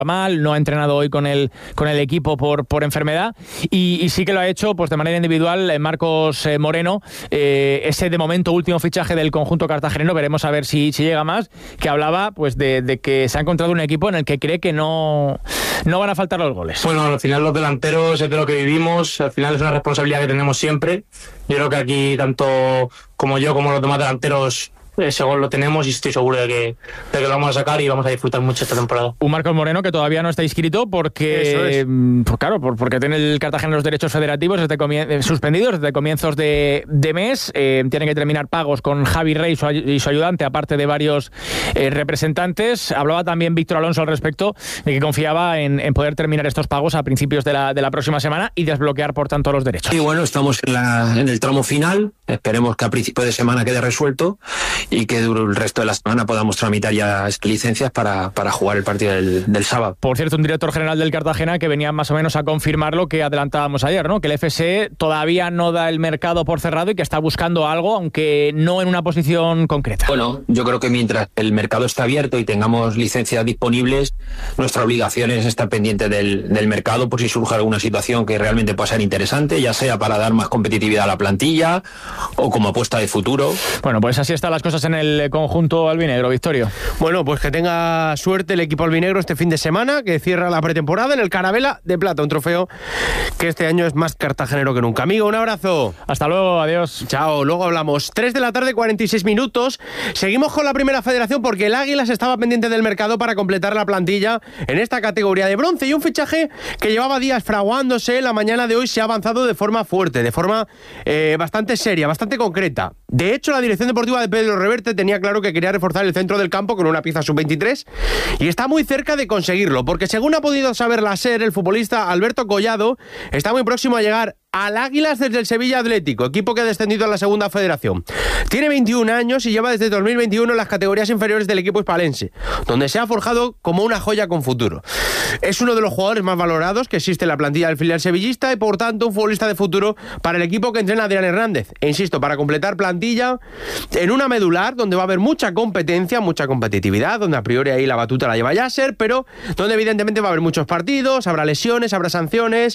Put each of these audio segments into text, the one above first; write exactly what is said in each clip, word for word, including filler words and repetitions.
mal, no ha entrenado hoy con el, con el equipo por, por enfermedad y, y sí que lo ha hecho pues de manera individual eh, Marcos eh, Moreno, eh, ese de momento último fichaje del conjunto cartagenero, veremos a ver si, si llega más, que hablaba pues de, de que se ha encontrado un equipo en el que cree que no, no van a faltar los goles. Bueno, al final los delanteros es de lo que vivimos, al final es una responsabilidad que tenemos siempre. Yo creo que aquí tanto como yo como los demás delanteros ese gol lo tenemos y estoy seguro de que, de que lo vamos a sacar y vamos a disfrutar mucho esta temporada. Un Marcos Moreno que todavía no está inscrito porque, es. pues claro, porque tiene el Cartagena los derechos federativos desde comien- suspendidos desde comienzos de, de mes. Eh, tienen que terminar pagos con Javi Rey su, y su ayudante, aparte de varios eh, representantes. Hablaba también Víctor Alonso al respecto de que confiaba en, en poder terminar estos pagos a principios de la, de la próxima semana y desbloquear, por tanto, los derechos. Y bueno, estamos en, la, en el tramo final. Esperemos que a principio de semana quede resuelto y que el resto de la semana podamos tramitar ya licencias para, para jugar el partido del, del sábado. Por cierto, un director general del Cartagena que venía más o menos a confirmar lo que adelantábamos ayer, ¿no? Que el F S todavía no da el mercado por cerrado y que está buscando algo, aunque no en una posición concreta. Bueno, yo creo que mientras el mercado está abierto y tengamos licencias disponibles, nuestra obligación es estar pendiente del, del mercado por si surge alguna situación que realmente pueda ser interesante, ya sea para dar más competitividad a la plantilla o como apuesta de futuro. Bueno, pues así están las cosas en el conjunto albinegro, Victorio. Bueno, pues que tenga suerte el equipo albinegro este fin de semana, que cierra la pretemporada en el Carabela de Plata, un trofeo que este año es más cartagenero que nunca. Amigo, un abrazo. Hasta luego, adiós. Chao, luego hablamos. tres de la tarde, cuarenta y seis minutos. Seguimos con la primera federación porque el Águilas estaba pendiente del mercado para completar la plantilla en esta categoría de bronce y un fichaje que llevaba días fraguándose. La mañana de hoy se ha avanzado de forma fuerte, de forma eh, bastante seria, bastante concreta. De hecho, la dirección deportiva de Pedro Reverte tenía claro que quería reforzar el centro del campo con una pieza sub veintitrés y está muy cerca de conseguirlo, porque según ha podido saber la SER, el futbolista Alberto Collado está muy próximo a llegar al Águilas desde el Sevilla Atlético, equipo que ha descendido a la segunda federación. Tiene veintiún años y lleva desde dos mil veintiuno en las categorías inferiores del equipo hispalense, donde se ha forjado como una joya con futuro. Es uno de los jugadores más valorados que existe en la plantilla del filial sevillista y por tanto un futbolista de futuro para el equipo que entrena Adrián Hernández. E insisto, para completar plantilla en una medular donde va a haber mucha competencia, mucha competitividad, donde a priori ahí la batuta la lleva Yasser, pero donde evidentemente va a haber muchos partidos, habrá lesiones, habrá sanciones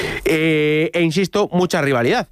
eh, e insisto, mucha rivalidad.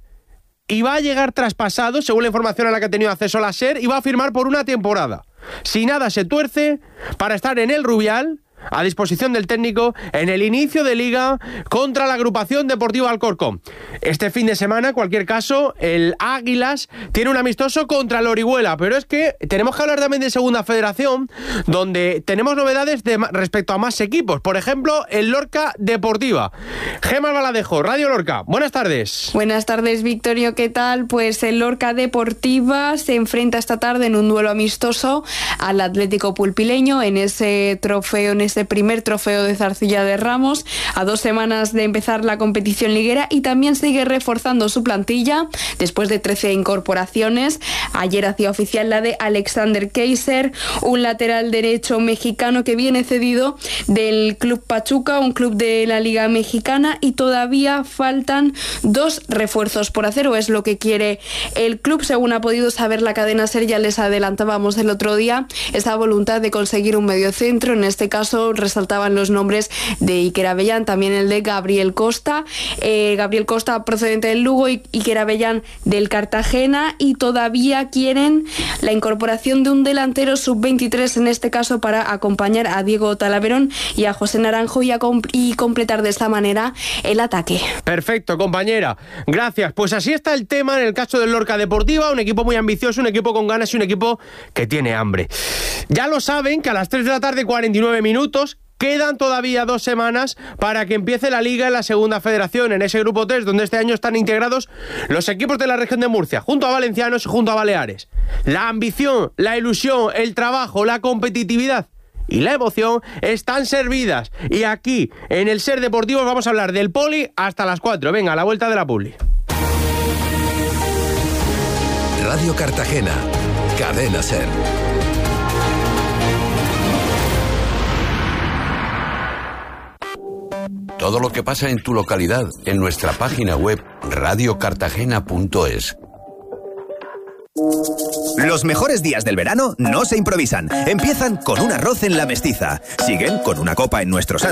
Y va a llegar traspasado, según la información a la que ha tenido acceso la SER, y va a firmar por una temporada. Si nada se tuerce, para estar en el Rubial, a disposición del técnico, en el inicio de liga contra la agrupación deportiva Alcorcón. Este fin de semana, en cualquier caso, el Águilas tiene un amistoso contra el Orihuela, pero es que tenemos que hablar también de segunda federación, donde tenemos novedades de, respecto a más equipos. Por ejemplo, el Lorca Deportiva. Gemma Baladejo, Radio Lorca. Buenas tardes. Buenas tardes, Victorio. ¿Qué tal? Pues el Lorca Deportiva se enfrenta esta tarde en un duelo amistoso al Atlético Pulpileño en ese trofeo, en ese Este primer trofeo de Zarcilla de Ramos, a dos semanas de empezar la competición liguera, y también sigue reforzando su plantilla después de trece incorporaciones. Ayer hacía oficial la de Alexander Kaiser, un lateral derecho mexicano que viene cedido del Club Pachuca, un club de la Liga Mexicana, y todavía faltan dos refuerzos por hacer, o es lo que quiere el club, según ha podido saber la cadena SER. Ya les adelantábamos el otro día esa voluntad de conseguir un mediocentro. En este caso resaltaban los nombres de Iker Avellán, también el de Gabriel Costa, eh, Gabriel Costa procedente del Lugo y Iker Avellán del Cartagena, y todavía quieren la incorporación de un delantero sub veintitrés, en este caso para acompañar a Diego Talaverón y a José Naranjo y, a comp- y completar de esta manera el ataque. Perfecto, compañera, gracias. Pues así está el tema en el caso del Lorca Deportiva, un equipo muy ambicioso, un equipo con ganas y un equipo que tiene hambre. Ya lo saben que a las tres de la tarde, cuarenta y nueve minutos, quedan todavía dos semanas para que empiece la Liga en la Segunda Federación, en ese grupo tres, donde este año están integrados los equipos de la región de Murcia, junto a Valencianos y junto a Baleares. La ambición, la ilusión, el trabajo, la competitividad y la emoción están servidas. Y aquí, en el SER Deportivo, vamos a hablar del Poli hasta las cuatro. Venga, a la vuelta de la publi. Radio Cartagena, Cadena SER. Todo lo que pasa en tu localidad en nuestra página web radio cartagena punto es. Los mejores días del verano no se improvisan. Empiezan con un arroz en La Mestiza. Siguen con una copa en nuestros